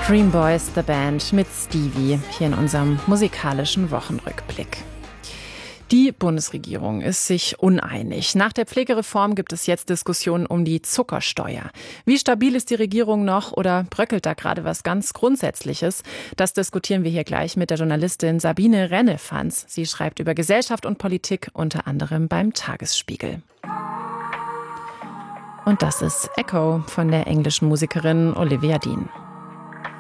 Dream Boys, The Band mit Stevie, hier in unserem musikalischen Wochenrückblick. Die Bundesregierung ist sich uneinig. Nach der Pflegereform gibt es jetzt Diskussionen um die Zuckersteuer. Wie stabil ist die Regierung noch oder bröckelt da gerade was ganz Grundsätzliches? Das diskutieren wir hier gleich mit der Journalistin Sabine Rennefanz. Sie schreibt über Gesellschaft und Politik, unter anderem beim Tagesspiegel. Und das ist Echo von der englischen Musikerin Olivia Dean.